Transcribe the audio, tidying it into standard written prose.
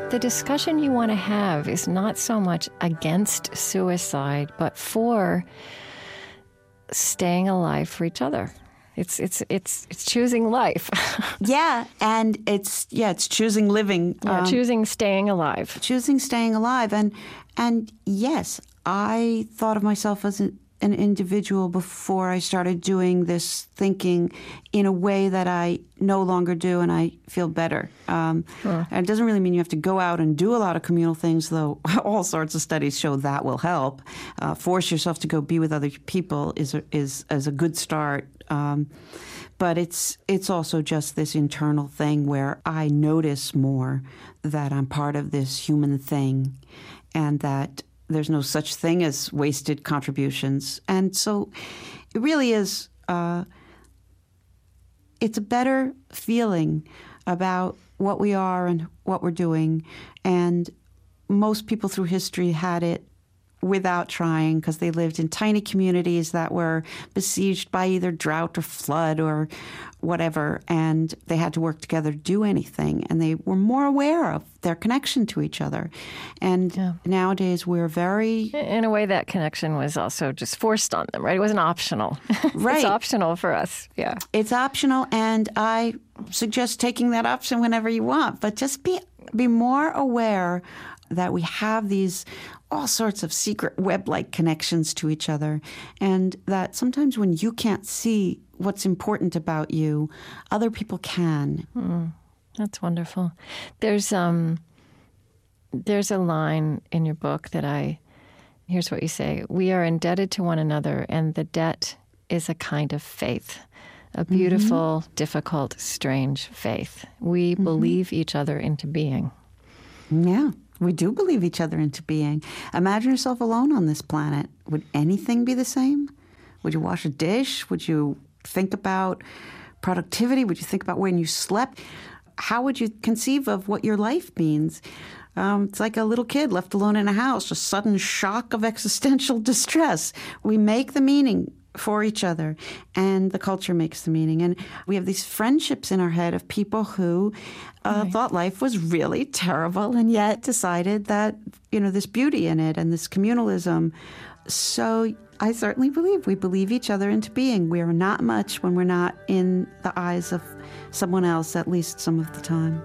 the discussion you want to have is not so much against suicide, but for staying alive for each other. It's choosing life. Yeah, and it's choosing living. Choosing staying alive. Choosing staying alive. And yes, I thought of myself as an individual before I started doing this thinking in a way that I no longer do, and I feel better. And it doesn't really mean you have to go out and do a lot of communal things, though all sorts of studies show that will help. Force yourself to go be with other people is a good start. But it's also just this internal thing where I notice more that I'm part of this human thing, and that there's no such thing as wasted contributions. And so it really is, it's a better feeling about what we are and what we're doing. And most people through history had it without trying, because they lived in tiny communities that were besieged by either drought or flood or whatever, and they had to work together to do anything, and they were more aware of their connection to each other. And nowadays we're very... In a way, that connection was also just forced on them, right? It wasn't optional. Right. It's optional for us, yeah. It's optional, and I suggest taking that option whenever you want, but just be more aware that we have these all sorts of secret web-like connections to each other, and that sometimes when you can't see what's important about you, other people can. That's wonderful. There's a line in your book that here's what you say: "We are indebted to one another, and the debt is a kind of faith, a beautiful, difficult, strange faith. We believe each other into being." Yeah. We do believe each other into being. Imagine yourself alone on this planet. Would anything be the same? Would you wash a dish? Would you think about productivity? Would you think about when you slept? How would you conceive of what your life means? It's like a little kid left alone in a house, a sudden shock of existential distress. We make the meaning for each other, and the culture makes the meaning. And we have these friendships in our head of people who thought life was really terrible and yet decided that, there's beauty in it and this communalism. So I certainly believe we believe each other into being. We are not much when we're not in the eyes of someone else, at least some of the time.